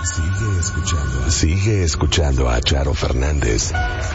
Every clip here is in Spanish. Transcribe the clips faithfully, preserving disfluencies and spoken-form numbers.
Sigue escuchando, sigue escuchando a Charo Fernández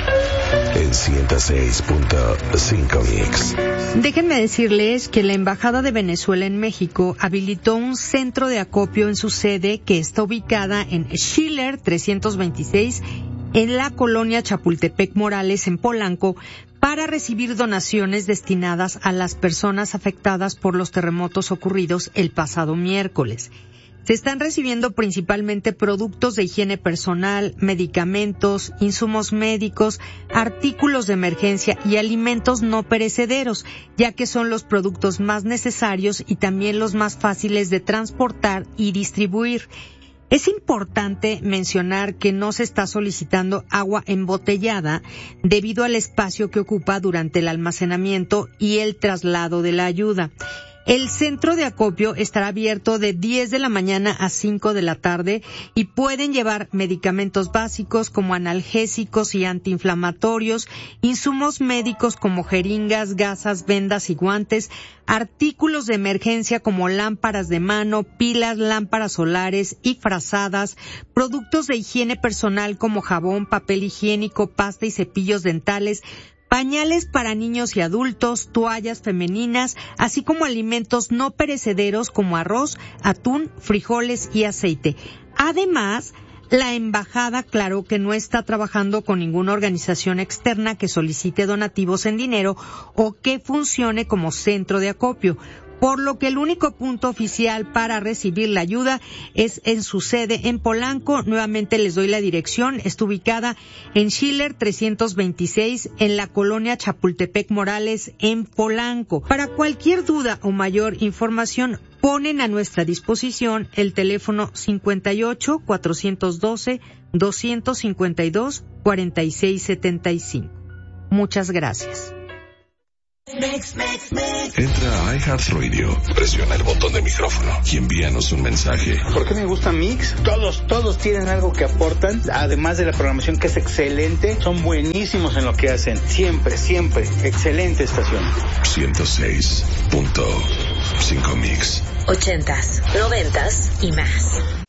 en ciento seis punto cinco Mix. Déjenme decirles que la Embajada de Venezuela en México habilitó un centro de acopio en su sede que está ubicada en Schiller trescientos veintiséis en la colonia Chapultepec Morales en Polanco para recibir donaciones destinadas a las personas afectadas por los terremotos ocurridos el pasado miércoles. Se están recibiendo principalmente productos de higiene personal, medicamentos, insumos médicos, artículos de emergencia y alimentos no perecederos, ya que son los productos más necesarios y también los más fáciles de transportar y distribuir. Es importante mencionar que no se está solicitando agua embotellada debido al espacio que ocupa durante el almacenamiento y el traslado de la ayuda. El centro de acopio estará abierto de diez de la mañana a cinco de la tarde y pueden llevar medicamentos básicos como analgésicos y antiinflamatorios, insumos médicos como jeringas, gasas, vendas y guantes, artículos de emergencia como lámparas de mano, pilas, lámparas solares y frazadas, productos de higiene personal como jabón, papel higiénico, pasta y cepillos dentales, pañales para niños y adultos, toallas femeninas, así como alimentos no perecederos como arroz, atún, frijoles y aceite. Además, la embajada aclaró que no está trabajando con ninguna organización externa que solicite donativos en dinero o que funcione como centro de acopio, por lo que el único punto oficial para recibir la ayuda es en su sede en Polanco. Nuevamente les doy la dirección. Está ubicada en Schiller trescientos veintiséis en la colonia Chapultepec Morales en Polanco. Para cualquier duda o mayor información, ponen a nuestra disposición el teléfono cincuenta y ocho, cuatrocientos doce, doscientos cincuenta y dos, cuarenta y seis setenta y cinco. Muchas gracias. Entra a iHeartRadio, presiona el botón de micrófono y envíanos un mensaje. ¿Por qué me gusta Mix? Todos, todos tienen algo que aportan, además de la programación que es excelente, son buenísimos en lo que hacen. Siempre, siempre, excelente estación. ciento seis punto cinco Mix. Ochentas, noventas y más.